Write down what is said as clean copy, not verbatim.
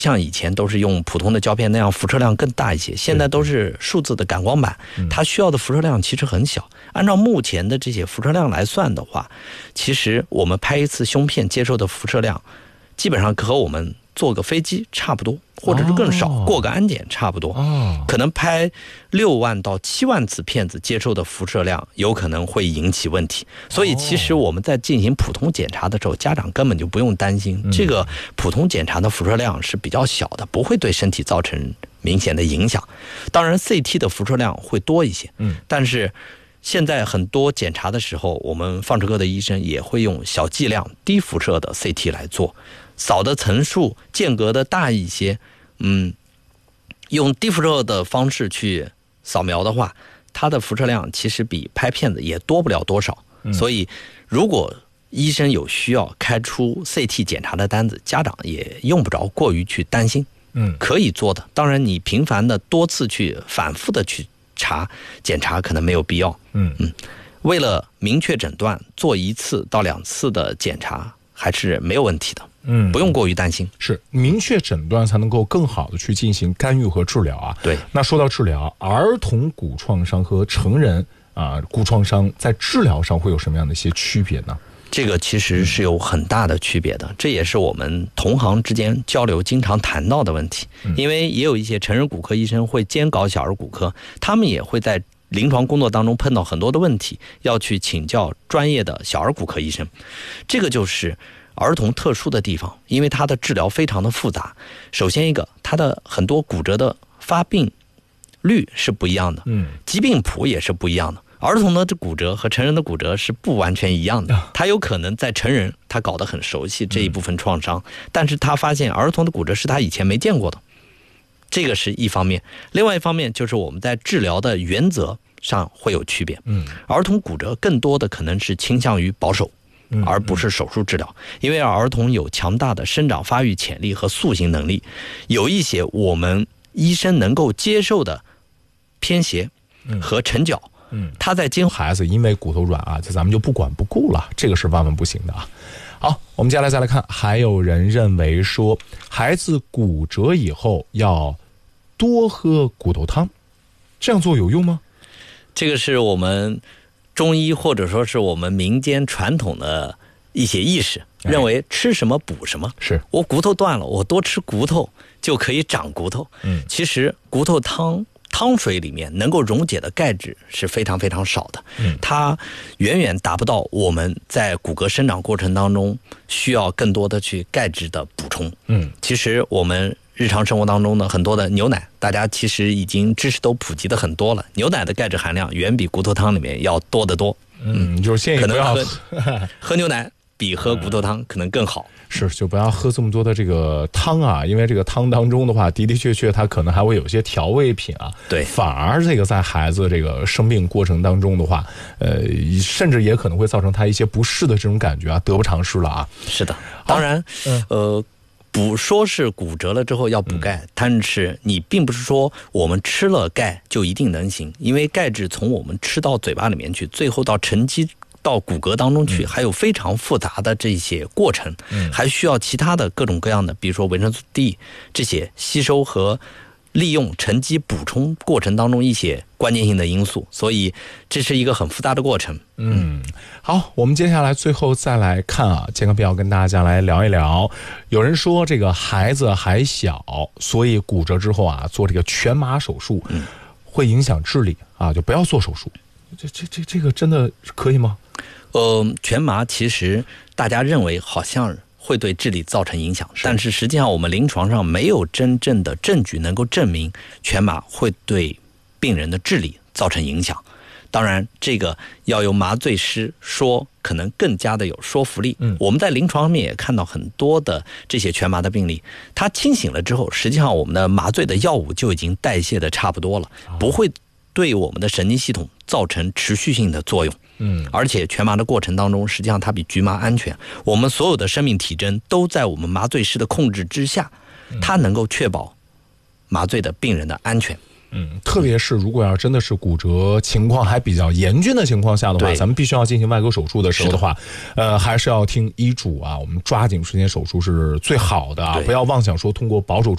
像以前都是用普通的胶片那样辐射量更大一些，现在都是数字的感光板，它需要的辐射量其实很小。按照目前的这些辐射量来算的话，其实我们拍一次胸片接受的辐射量基本上和我们坐个飞机差不多，或者是更少，过个安检差不多。可能拍6万到7万次片子接受的辐射量有可能会引起问题。所以其实我们在进行普通检查的时候，家长根本就不用担心，这个普通检查的辐射量是比较小的，不会对身体造成明显的影响。当然 CT 的辐射量会多一些，但是现在很多检查的时候，我们放射科的医生也会用小剂量低辐射的 CT 来做，扫的层数间隔的大一些，用低辐射的方式去扫描的话，它的辐射量其实比拍片子也多不了多少。所以如果医生有需要开出 CT 检查的单子，家长也用不着过于去担心，可以做的。当然你频繁的多次去反复的去检查可能没有必要。为了明确诊断，做1次到2次的检查还是没有问题的。不用过于担心。 是明确诊断才能够更好的去进行干预和治疗啊。 对。 那说到治疗，儿童骨创伤和成人骨创伤在治疗上会有什么样的一些区别呢？ 这个其实是有很大的区别的，这也是我们同行之间交流经常谈到的问题。因为也有一些成人骨科医生会兼搞小儿骨科，他们也会在临床工作当中碰到很多的问题，要去请教专业的小儿骨科医生。这个就是儿童特殊的地方，因为它的治疗非常的复杂。首先一个，它的很多骨折的发病率是不一样的，疾病谱也是不一样的。儿童的骨折和成人的骨折是不完全一样的，他有可能在成人他搞得很熟悉这一部分创伤，但是他发现儿童的骨折是他以前没见过的，这个是一方面。另外一方面就是我们在治疗的原则上会有区别。儿童骨折更多的可能是倾向于保守，而不是手术治疗，因为儿童有强大的生长发育潜力和塑形能力，有一些我们医生能够接受的偏斜和沉角，他在今后孩子因为骨头软这咱们就不管不顾了，这个是万万不行的啊。好，我们接下来再来看，还有人认为说孩子骨折以后要多喝骨头汤，这样做有用吗？ 这个是我们中医或者说是我们民间传统的一些意识，认为吃什么补什么， 是我骨头断了，我多吃骨头就可以长骨头。其实骨头汤水里面能够溶解的钙质是非常非常少的，它远远达不到我们在骨骼生长过程当中需要更多的去钙质的补充。其实我们日常生活当中的很多的牛奶，大家其实已经知识都普及的很多了，牛奶的钙质含量远比骨头汤里面要多得多。 就是建议不要喝牛奶比喝骨头汤可能更好。 是，就不要喝这么多的这个汤啊，因为这个汤当中的话，的的确确它可能还会有些调味品啊。 对， 反而这个在孩子这个生病过程当中的话，甚至也可能会造成他一些不适的这种感觉得不偿失了啊。 是的，当然，说是骨折了之后要补钙，但是你并不是说我们吃了钙就一定能行，因为钙质从我们吃到嘴巴里面去，最后到沉积到骨骼当中去，还有非常复杂的这些过程，还需要其他的各种各样的，比如说维生素 D 这些吸收和利用沉积补充过程当中一些关键性的因素，所以这是一个很复杂的过程。 好，我们接下来最后再来看健康必要跟大家来聊一聊。有人说这个孩子还小，所以骨折之后做这个全麻手术，会影响智力就不要做手术。这个真的可以吗？ 全麻其实大家认为好像会对智力造成影响，但是实际上我们临床上没有真正的证据能够证明全麻会对病人的智力造成影响。当然这个要由麻醉师说，可能更加的有说服力。我们在临床上面也看到很多的这些全麻的病例，他清醒了之后，实际上我们的麻醉的药物就已经代谢的差不多了，不会对我们的神经系统造成持续性的作用。而且全麻的过程当中，实际上它比局麻安全，我们所有的生命体征都在我们麻醉师的控制之下，它能够确保麻醉的病人的安全。 特别是如果要真的是骨折情况还比较严峻的情况下的话，咱们必须要进行外科手术的时候的话，还是要听医嘱我们抓紧时间手术是最好的不要妄想说通过保守